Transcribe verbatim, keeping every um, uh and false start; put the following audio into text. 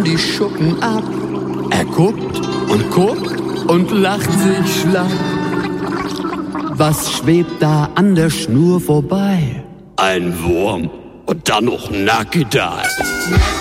die Schuppen ab. Er guckt und guckt und lacht sich schlapp. Was schwebt da an der Schnur vorbei? Ein Wurm und dann noch nackedei.